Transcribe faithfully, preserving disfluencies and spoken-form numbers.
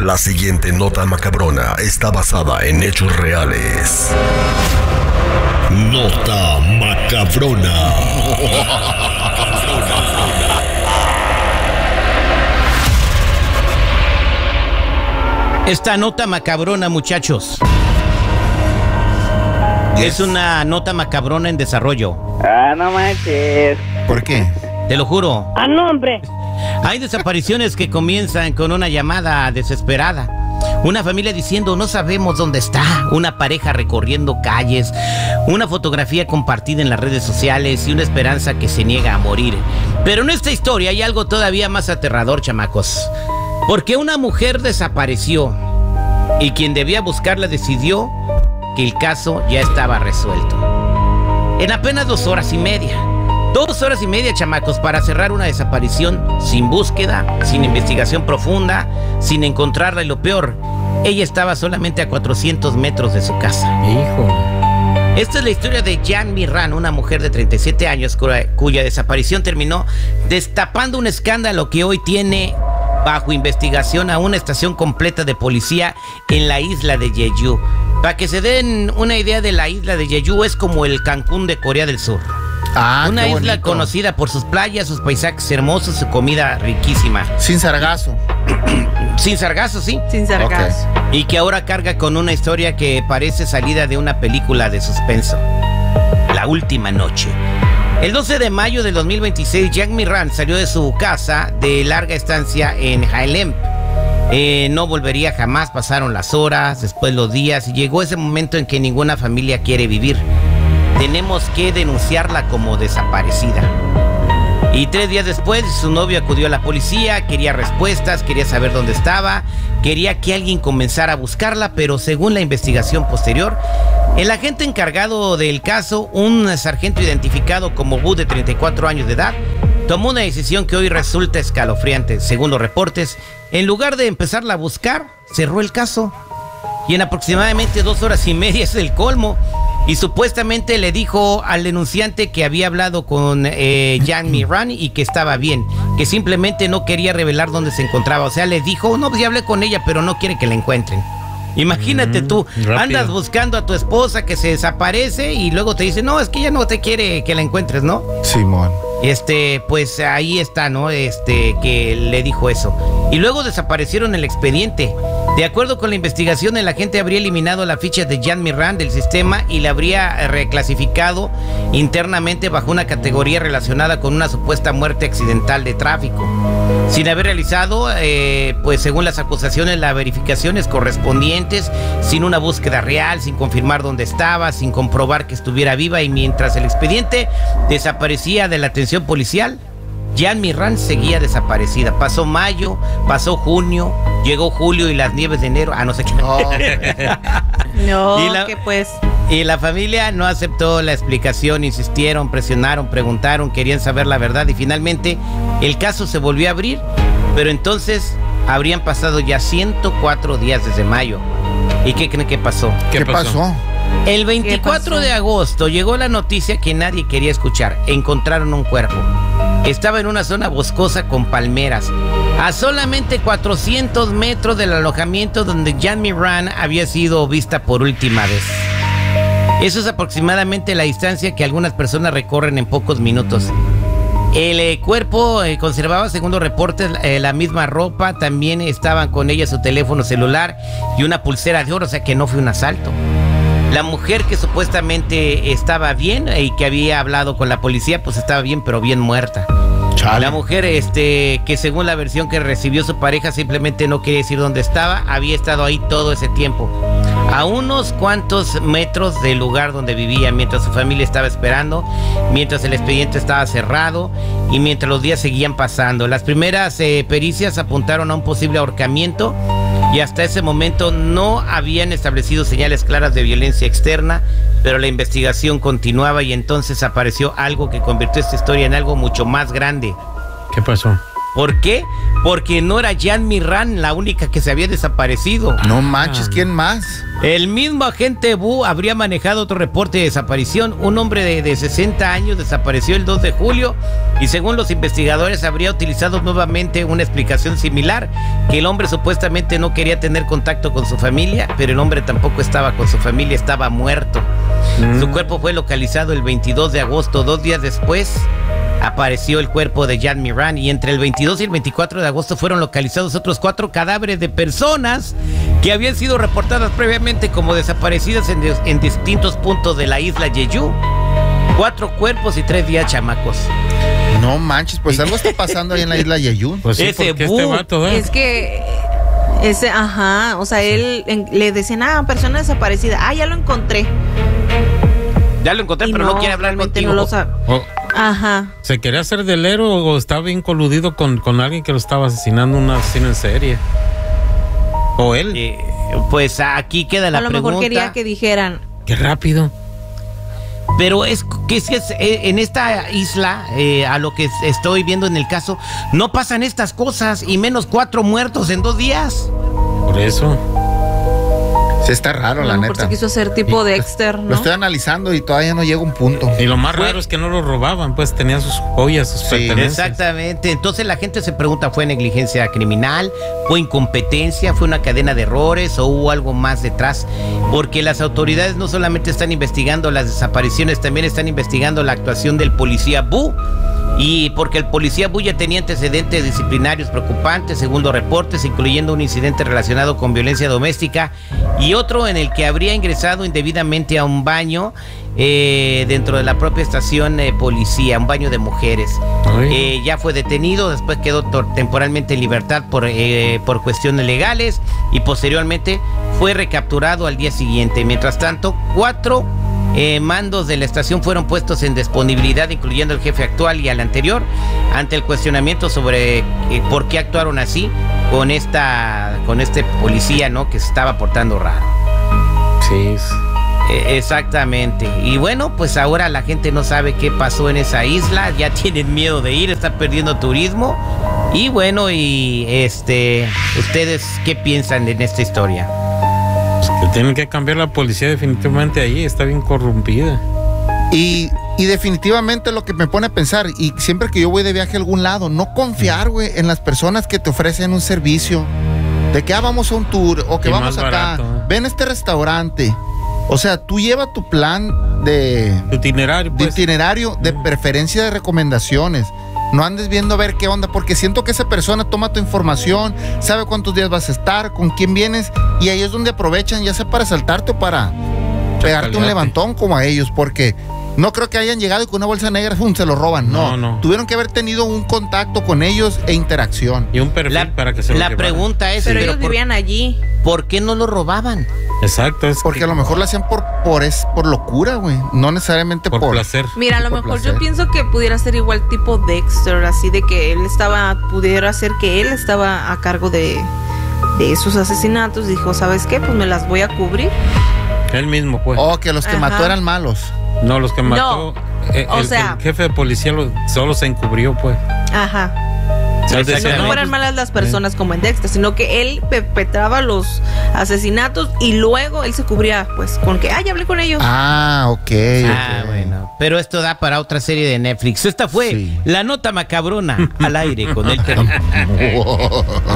La siguiente nota macabrona está basada en hechos reales. Nota macabrona. Esta nota macabrona, muchachos, yes. Es una nota macabrona en desarrollo. Ah, no manches. ¿Por qué? Te lo juro. ¡Ah, no, hombre! Hay desapariciones que comienzan con una llamada desesperada. Una familia diciendo no sabemos dónde está. Una pareja recorriendo calles. Una fotografía compartida en las redes sociales y una esperanza que se niega a morir. Pero en esta historia hay algo todavía más aterrador, chamacos. Porque una mujer desapareció y quien debía buscarla decidió que el caso ya estaba resuelto. En apenas dos horas y media. Dos horas y media, chamacos, para cerrar una desaparición sin búsqueda, sin investigación profunda, sin encontrarla y lo peor, ella estaba solamente a cuatrocientos metros de su casa. Híjole. Esta es la historia de Jan Mirran, una mujer de treinta y siete años cuya, cuya desaparición terminó destapando un escándalo que hoy tiene bajo investigación a una estación completa de policía en la isla de Jeju. Para que se den una idea de la isla de Jeju, es como el Cancún de Corea del Sur. Ah, una isla bonito. Conocida por sus playas, sus paisajes hermosos, su comida riquísima. Sin sargazo. Sin sargazo, sí. Sin sargazo. Okay. Y que ahora carga con una historia que parece salida de una película de suspenso. La última noche. El doce de mayo del dos mil veintiséis, Jan Mirran salió de su casa de larga estancia en Hailem. Eh, no volvería jamás, pasaron las horas, después los días, y llegó ese momento en que ninguna familia quiere vivir. Tenemos que denunciarla como desaparecida. Y tres días después, su novio acudió a la policía, quería respuestas, quería saber dónde estaba, quería que alguien comenzara a buscarla, pero según la investigación posterior, el agente encargado del caso, un sargento identificado como Bu de treinta y cuatro años de edad, tomó una decisión que hoy resulta escalofriante. Según los reportes, en lugar de empezarla a buscar, cerró el caso. Y en aproximadamente dos horas y media es el colmo. Y supuestamente le dijo al denunciante que había hablado con eh, Jan Mirran y que estaba bien, que simplemente no quería revelar dónde se encontraba. O sea, le dijo, no, pues ya hablé con ella, pero no quiere que la encuentren. Imagínate mm, tú, rápido. Andas buscando a tu esposa que se desaparece y luego te dice, no, es que ella no te quiere que la encuentres, ¿no? Simón. Este, pues ahí está, ¿no? Este, que le dijo eso. Y luego desaparecieron el expediente. De acuerdo con la investigación, el agente habría eliminado la ficha de Jan Mirran del sistema y la habría reclasificado internamente bajo una categoría relacionada con una supuesta muerte accidental de tráfico. Sin haber realizado, eh, pues según las acusaciones, las verificaciones correspondientes, sin una búsqueda real, sin confirmar dónde estaba, sin comprobar que estuviera viva, y mientras el expediente desaparecía de la atención policial, Jan Mirran seguía desaparecida. Pasó mayo, pasó junio, llegó julio y las nieves de enero. Ah, no sé qué. No, no y la, que pues. Y la familia no aceptó la explicación, insistieron, presionaron, preguntaron, querían saber la verdad y finalmente el caso se volvió a abrir, pero entonces habrían pasado ya ciento cuatro días desde mayo. ¿Y qué creen que pasó? ¿Qué, ¿Qué pasó? pasó? El veinticuatro de agosto llegó la noticia que nadie quería escuchar. Encontraron un cuerpo. Estaba en una zona boscosa con palmeras, a solamente cuatrocientos metros del alojamiento donde Jan Mirran había sido vista por última vez. Eso es aproximadamente la distancia que algunas personas recorren en pocos minutos. El eh, cuerpo eh, conservaba, según los reportes, eh, la misma ropa. También estaban con ella su teléfono celular y una pulsera de oro, o sea que no fue un asalto. La mujer que supuestamente estaba bien y que había hablado con la policía, pues estaba bien, pero bien muerta. Chale. La mujer este, que según la versión que recibió su pareja simplemente no quería decir dónde estaba, había estado ahí todo ese tiempo, a unos cuantos metros del lugar donde vivía, mientras su familia estaba esperando, mientras el expediente estaba cerrado y mientras los días seguían pasando. Las primeras eh, pericias apuntaron a un posible ahorcamiento y hasta ese momento no habían establecido señales claras de violencia externa, pero la investigación continuaba y entonces apareció algo que convirtió esta historia en algo mucho más grande. ¿Qué pasó? ¿Por qué? Porque no era Jan Mirran la única que se había desaparecido. No manches, ¿quién más? El mismo agente Bu habría manejado otro reporte de desaparición. Un hombre de, de sesenta años desapareció el dos de julio y según los investigadores habría utilizado nuevamente una explicación similar, que el hombre supuestamente no quería tener contacto con su familia, pero el hombre tampoco estaba con su familia, estaba muerto. Mm. Su cuerpo fue localizado el veintidós de agosto, dos días después apareció el cuerpo de Jan Mirran y entre el veintidós y el veinticuatro de agosto fueron localizados otros cuatro cadáveres de personas que habían sido reportadas previamente como desaparecidas en, de, en distintos puntos de la isla Jeju. Cuatro cuerpos y tres días chamacos. No manches, pues algo está pasando ahí en la isla Jeju. Pues sí, ese porque Bu, este vato, ¿eh? Es que ese, ajá, o sea, él en, le decían, ah, persona desaparecida, ah, ya lo encontré. Ya lo encontré, Y pero no, no, quiere hablar realmente contigo. no lo sabe. O- Ajá. ¿Se quería hacer del héroe o estaba bien coludido con, con alguien que lo estaba asesinando, un asesino en serie? ¿O él? Eh, pues aquí queda la A lo pregunta. mejor quería que dijeran, Qué rápido. Pero es que es, es, eh, en esta isla, eh, a lo que estoy viendo en el caso, no pasan estas cosas y menos cuatro muertos en dos días. Por eso. Sí, está raro, a la lo mejor neta. se quiso hacer tipo Dexter, Lo ¿no? estoy analizando y todavía no llega un punto. Y lo más Fue- raro es que no lo robaban, pues tenían sus joyas, sus Sí, pertenencias. Exactamente. Entonces la gente se pregunta, ¿fue negligencia criminal? ¿Fue incompetencia? ¿Fue una cadena de errores? ¿O hubo algo más detrás? Porque las autoridades no solamente están investigando las desapariciones, también están investigando la actuación del policía Bu. Y porque el policía Bu ya tenía antecedentes disciplinarios preocupantes, según los reportes, incluyendo un incidente relacionado con violencia doméstica y otro en el que habría ingresado indebidamente a un baño eh, dentro de la propia estación eh, policía, un baño de mujeres. Eh, ya fue detenido, después quedó tor- temporalmente en libertad por, eh, por cuestiones legales y posteriormente fue recapturado al día siguiente. Mientras tanto, cuatro Eh, mandos de la estación fueron puestos en disponibilidad, incluyendo el jefe actual y al anterior, ante el cuestionamiento sobre eh, por qué actuaron así con esta con este policía, ¿no? Que se estaba portando raro. Sí. Eh, exactamente. Y bueno, pues ahora la gente no sabe qué pasó en esa isla, ya tienen miedo de ir, están perdiendo turismo. Y bueno, y este, ¿ustedes qué piensan en esta historia? Que tienen que cambiar la policía definitivamente ahí, está bien corrompida. Y, y definitivamente lo que me pone a pensar, y siempre que yo voy de viaje a algún lado, no confiar, güey, en las personas que te ofrecen un servicio. De que ah, vamos a un tour, o que Y vamos más acá, barato, ¿eh? ven a este restaurante. O sea, tú lleva tu plan de, Tu itinerario, de pues. itinerario, de Mm. preferencia de recomendaciones. No andes viendo a ver qué onda, porque siento que esa persona toma tu información, sabe cuántos días vas a estar, con quién vienes, y ahí es donde aprovechan, ya sea para saltarte o para pegarte un Chacalearte. levantón como a ellos, porque no creo que hayan llegado y con una bolsa negra ¡fum!, se lo roban. No, No, no. Tuvieron que haber tenido un contacto con ellos e interacción. Y un perfil La, para que se lo la llevaran. pregunta es, Pero ¿pero ellos por, vivían allí. por qué no lo robaban? Exacto, es Porque que- a lo mejor lo hacían por, por, es, por locura, güey. No necesariamente por por, placer. Mira, a lo por mejor placer. yo pienso que pudiera ser igual tipo Dexter, así de que él estaba, pudiera ser que él estaba a cargo de, de esos asesinatos. Dijo, ¿sabes qué? Pues me las voy a cubrir. Él mismo, pues. Oh, que los que Ajá. mató eran malos. No, los que mató. eh, o el, sea- el jefe de policía lo- solo se encubrió, pues. Ajá. O sea, él Que decía, no no, fueran pues, malas las personas como en Dexter, sino que él perpetraba los asesinatos y luego él se cubría, pues, con que, ah, ya hablé con ellos. Ah, ok. Ah, ok. bueno. Pero esto da para otra serie de Netflix. Esta fue Sí. La Nota Macabrona al aire con el Terrible.